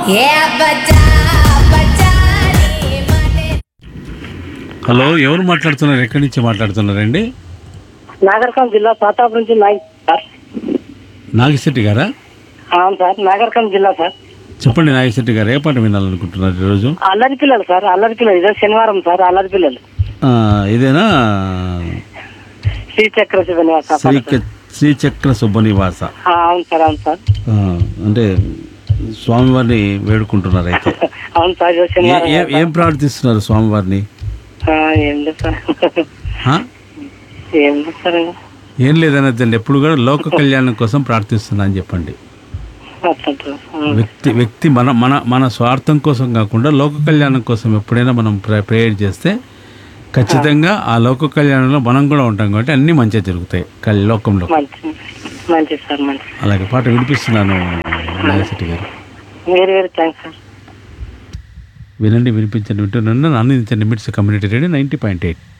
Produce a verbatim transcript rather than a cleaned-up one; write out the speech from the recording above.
Hello, ఎవరు మాట్లాడుతున్నారు? ఎక్కడి నుంచి మాట్లాడుతున్నారండి? నాగర్కం జిల్లా ప్రతాప్ నుంచి నాయక్ సార్. నాగశెట్టి గారా? అవును సార్, నాగర్కం జిల్లా సార్. చెప్పండి నాగశెట్టి గారు, ఏ పాట వినాలనుకుంటున్నారు ఈరోజు? అల్లరి పిల్లలు సార్, అల్లరి పిల్లలు. ఇదే శనివారం సార్, అల్లరి పిల్లలు. ఆ, ఇదేనా? శ్రీచక్ర శివనివాస. శ్రీ శ్రీచక్ర శుభనివాస. అవును సార్, అవును సార్. అంటే స్వామివారిని వేడుకుంటున్నారు అయితే? అవును సార్, ఈరోజు శనివారం. ఏ- ఏం ప్రార్థిస్తున్నారు స్వామివారిని? ఆ, ఏం లేదు సార్, ఆ? ఏం లేదు సార్. ఏం లేదనద్దండి, ఎప్పుడు కూడా లోక కళ్యాణం కోసం ప్రార్థిస్తున్నా అని చెప్పండి. అట్లా వ్యక్తి వ్యక్తి మన మన మన స్వార్థం కోసం కాకుండా లోక కళ్యాణం కోసం ఎప్పుడైనా మనం ప్రే- ప్రేయర్ చేస్తే ఖచ్చితంగా ఆ లోక కళ్యాణంలో మనం కూడా ఉంటాం కాబట్టి అన్నీ మంచిగా జరుగుతాయి కల్- లోకంలో. మంచి మంచిది సార్, మంచిది. అలాగే పాట వినిపిస్తున్నాను నాగశెట్టి గారు. Very very thanks sir. వినండి, వినిపించండి, వింటున్నాను. ఆనందించండి. మిట్స్ community radio ninety point eight.